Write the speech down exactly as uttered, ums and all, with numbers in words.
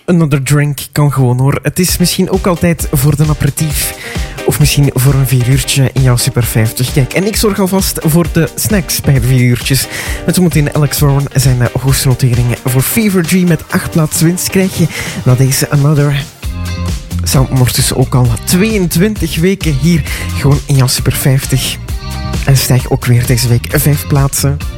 Another drink kan gewoon hoor. Het is misschien ook altijd voor de aperitief. Of misschien voor een vier uurtje in jouw Super vijftig. Kijk, en ik zorg alvast voor de snacks bij de vier uurtjes. Met zometeen Alex Warren zijn de hoogste noteringen. Voor Fever Dream met acht plaatsen winst krijg je na deze Another. Soundmorse dus ook al tweeëntwintig weken hier gewoon in jouw Super vijftig. En stijg ook weer deze week vijf plaatsen.